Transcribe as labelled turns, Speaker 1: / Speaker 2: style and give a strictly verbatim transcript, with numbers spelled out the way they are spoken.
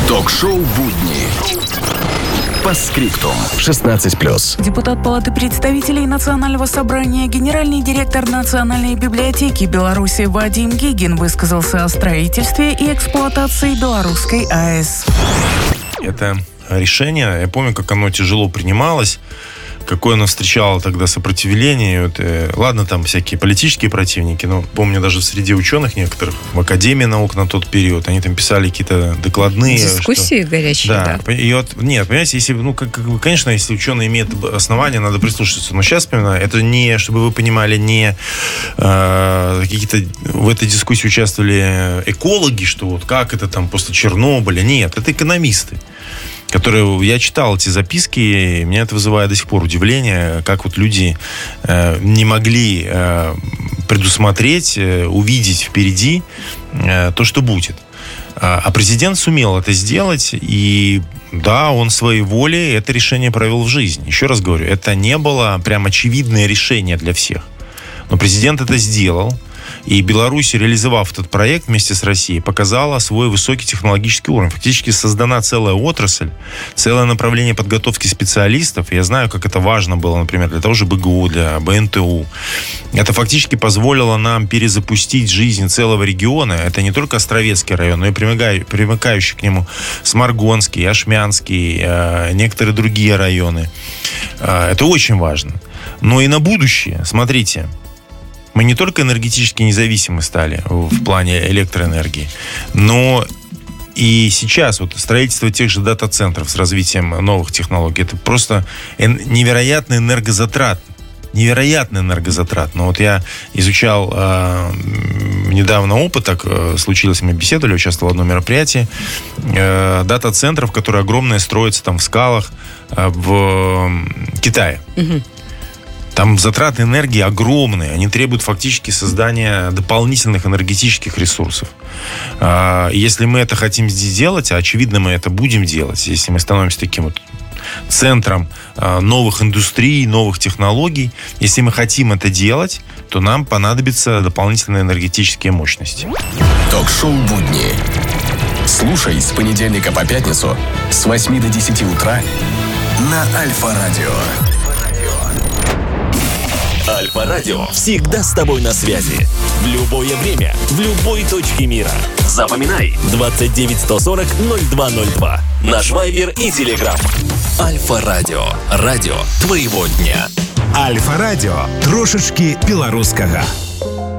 Speaker 1: Ток-шоу «Будни». По скриптум. шестнадцать плюс.
Speaker 2: Депутат Палаты представителей Национального собрания, генеральный директор Национальной библиотеки Беларуси Вадим Гигин высказался о строительстве и эксплуатации белорусской АЭС.
Speaker 3: Это решение, я помню, как оно тяжело принималось, какое оно встречало тогда сопротивление. Вот, э, ладно, там всякие политические противники, но помню, даже среди ученых некоторых, в Академии наук на тот период, они там писали какие-то докладные.
Speaker 4: Дискуссии
Speaker 3: что...
Speaker 4: горячие,
Speaker 3: да.
Speaker 4: да.
Speaker 3: И вот, нет, понимаете, если, ну, как, как, конечно, если ученые имеют основания, надо прислушаться. Но сейчас, вспоминаю, это не, чтобы вы понимали, не э, какие-то в этой дискуссии участвовали экологи, что вот как это там после Чернобыля. Нет, это экономисты, которые, я читал эти записки, и меня это вызывает до сих пор удивление, как вот люди э, не могли э, предусмотреть, э, увидеть впереди э, то, что будет. А, а президент сумел это сделать, и да, он своей волей это решение провел в жизнь. Еще раз говорю, это не было прям очевидное решение для всех. Но президент это сделал. И Беларусь, реализовав этот проект вместе с Россией, показала свой высокий технологический уровень. Фактически создана целая отрасль, целое направление подготовки специалистов. Я знаю, как это важно было, например, для того же БГУ, для БНТУ. Это фактически позволило нам перезапустить жизнь целого региона. Это не только Островецкий район, но и примыкающий к нему Сморгонский, Ашмянский, э, некоторые другие районы. Э, это очень важно. Но и на будущее, смотрите, мы не только энергетически независимы стали в плане электроэнергии, но и сейчас вот строительство тех же дата-центров с развитием новых технологий, это просто невероятный энергозатрат. Невероятный энергозатрат. Но вот я изучал э, недавно опыт, так э, случилось, мы беседовали, участвовал в одном мероприятии, э, дата-центров, которые огромные, строятся там в скалах э, в э, Китае. Угу. Там затраты энергии огромные. Они требуют фактически создания дополнительных энергетических ресурсов. Если мы это хотим сделать, а очевидно, мы это будем делать, если мы становимся таким вот центром новых индустрий, новых технологий, если мы хотим это делать, то нам понадобятся дополнительные энергетические мощности.
Speaker 1: Ток-шоу «Будни». Слушай с понедельника по пятницу с восьми до десяти утра на Альфа-радио.
Speaker 5: Альфа-радио всегда с тобой на связи. В любое время, в любой точке мира. Запоминай, двадцать девять сто сорок ноль два ноль два. Наш вайбер и телеграм. Альфа-радио. Радио твоего дня.
Speaker 6: Альфа-радио. Трошечки белорусского.